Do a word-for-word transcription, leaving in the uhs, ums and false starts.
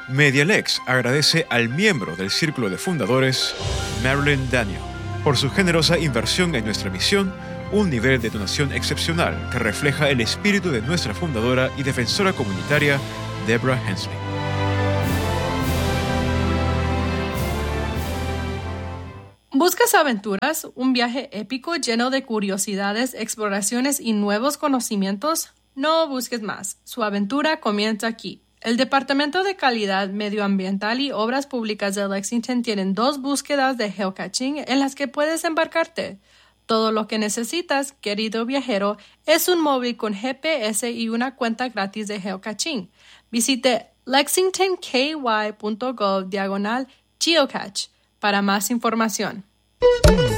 MediaLex agradece al miembro del Círculo de Fundadores, Marilyn Daniel, por su generosa inversión en nuestra misión, un nivel de donación excepcional que refleja el espíritu de nuestra fundadora y defensora comunitaria, Deborah Hensley. ¿Buscas aventuras? ¿Un viaje épico lleno de curiosidades, exploraciones y nuevos conocimientos? No busques más. Su aventura comienza aquí. El Departamento de Calidad Medioambiental y Obras Públicas de Lexington tienen dos búsquedas de geocaching en las que puedes embarcarte. Todo lo que necesitas, querido viajero, es un móvil con G P S y una cuenta gratis de geocaching. Visite lexingtonky punto gov diagonal geocache para más información.